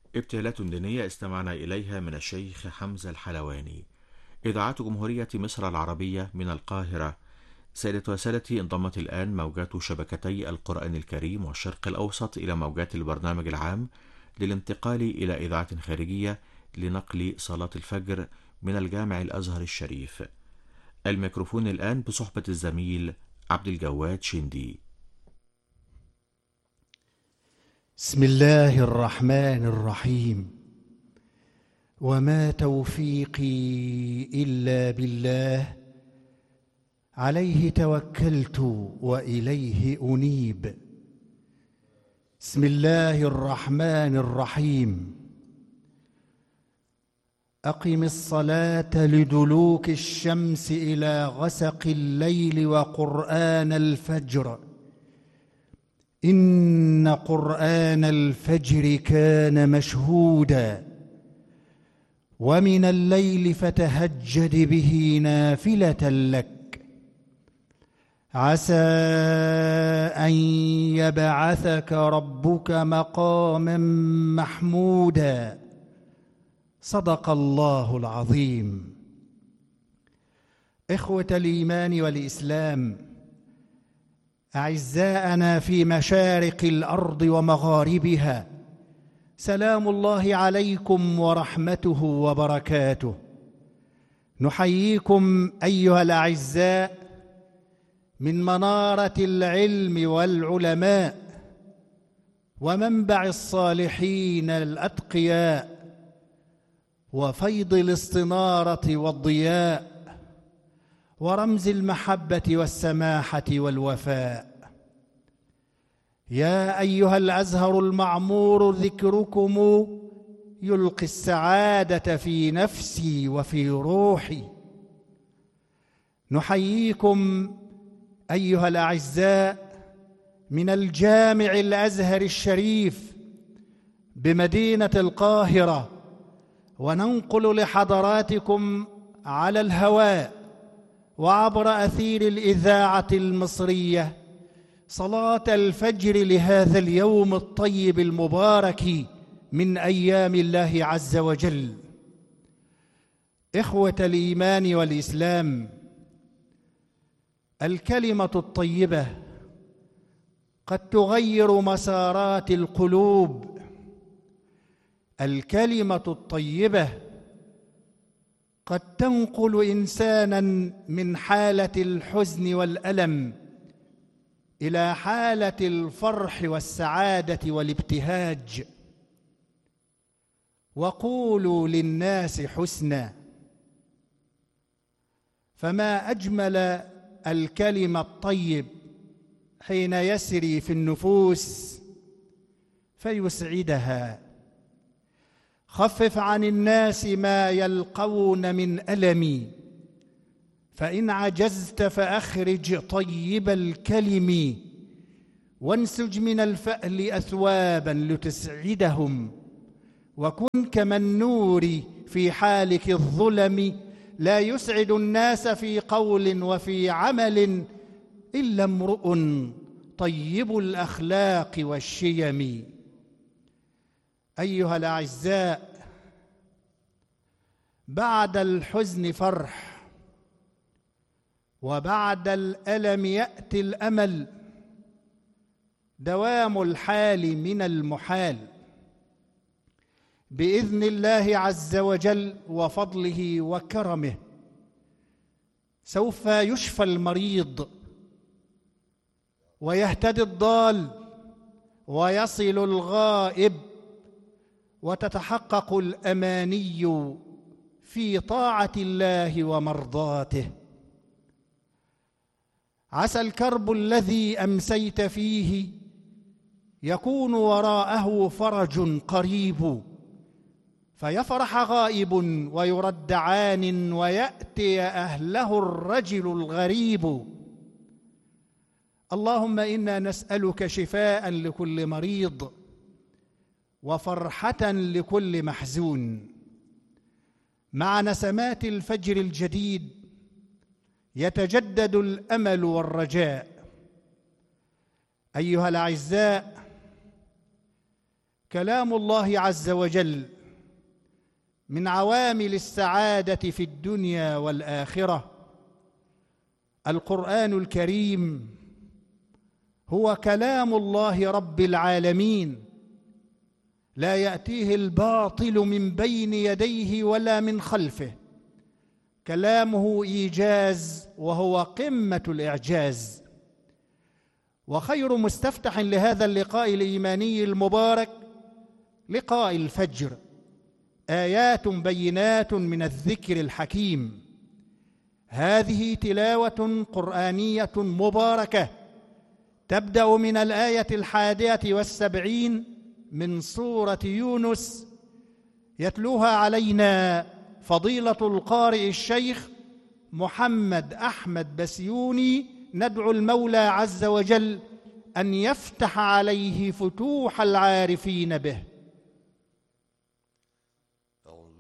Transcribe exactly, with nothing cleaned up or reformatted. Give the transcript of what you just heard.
ابتهالات دينية استمعنا إليها من الشيخ حمزة الحلواني. إذاعة جمهورية مصر العربية من القاهرة. سادة وسادتي، انضمت الآن موجات شبكتي القرآن الكريم والشرق الأوسط إلى موجات البرنامج العام للانتقال إلى إذاعة خارجية لنقل صلاة الفجر من الجامع الأزهر الشريف. الميكروفون الآن بصحبة الزميل عبد الجواد شندي. بسم الله الرحمن الرحيم. وما توفيقي إلا بالله، عليه توكلت وإليه أنيب. بسم الله الرحمن الرحيم. أقم الصلاة لدلوك الشمس إلى غسق الليل وقرآن الفجر، إن قرآن الفجر كان مشهودا، ومن الليل فتهجد به نافلة لك، عسى أن يبعثك ربك مقاما محمودا. صدق الله العظيم. إخوة الإيمان والإسلام، أعزاءنا في مشارق الأرض ومغاربها، سلام الله عليكم ورحمته وبركاته. نحييكم أيها الأعزاء من منارة العلم والعلماء ومنبع الصالحين الأتقياء وفيض الاستنارة والضياء ورمز المحبة والسماحة والوفاء. يا أيها الأزهر المعمور، ذكركم يلقي السعادة في نفسي وفي روحي. نحييكم أيها الأعزاء من الجامع الأزهر الشريف بمدينة القاهرة، وننقل لحضراتكم على الهواء وعبر أثير الإذاعة المصرية صلاة الفجر لهذا اليوم الطيب المبارك من أيام الله عز وجل. إخوة الإيمان والإسلام، الكلمة الطيبة قد تغير مسارات القلوب. الكلمة الطيبة قد تنقل إنسانا من حالة الحزن والألم إلى حالة الفرح والسعادة والابتهاج. وقولوا للناس حسنا، فما أجمل الكلمة الطيب حين يسري في النفوس فيسعدها. خفف عن الناس ما يلقون من ألم، فإن عجزت فأخرج طيب الكلم، وانسج من الفأل أثوابا لتسعدهم، وكن كمالنور في حالك الظلم، لا يسعد الناس في قول وفي عمل إلا امرؤ طيب الأخلاق والشيم. أيها الأعزاء، بعد الحزن فرح، وبعد الألم يأتي الأمل. دوام الحال من المحال، بإذن الله عز وجل وفضله وكرمه سوف يشفى المريض، ويهتدي الضال، ويصل الغائب، وتتحقق الأماني في طاعة الله ومرضاته. عسى الكرب الذي أمسيت فيه يكون وراءه فرج قريب، فيفرح غائب ويرد عان، ويأتي أهله الرجل الغريب. اللهم إنا نسألك شفاء لكل مريض، وفرحة لكل محزون. مع نسمات الفجر الجديد يتجدد الأمل والرجاء. أيها الأعزاء، كلام الله عز وجل من عوامل السعادة في الدنيا والآخرة. القرآن الكريم هو كلام الله رب العالمين، لا يأتيه الباطل من بين يديه ولا من خلفه. كلامه إيجاز وهو قمة الإعجاز. وخير مستفتح لهذا اللقاء الإيماني المبارك لقاء الفجر، آيات بينات من الذكر الحكيم. هذه تلاوة قرآنية مباركة تبدأ من الآية الحادية والسبعين من سورة يونس، يتلوها علينا فضيلة القارئ الشيخ محمد أحمد بسيوني. ندعو المولى عز وجل أن يفتح عليه فتوح العارفين به. أعوذ